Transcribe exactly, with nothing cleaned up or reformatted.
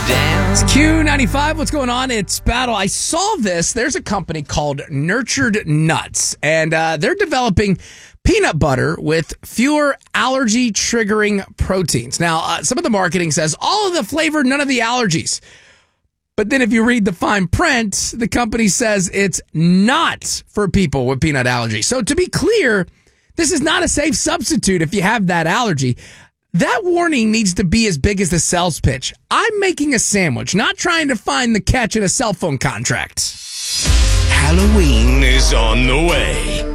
down. It's Q ninety-five. What's going on? It's Battle. I saw this. There's a company called Nurtured Nuts, and uh, they're developing peanut butter with fewer allergy-triggering proteins. Now, uh, some of the marketing says all of the flavor, none of the allergies. But then if you read the fine print, the company says it's not for people with peanut allergy. So to be clear, this is not a safe substitute if you have that allergy. That warning needs to be as big as the sales pitch. I'm making a sandwich, not trying to find the catch in a cell phone contract. Halloween is on the way.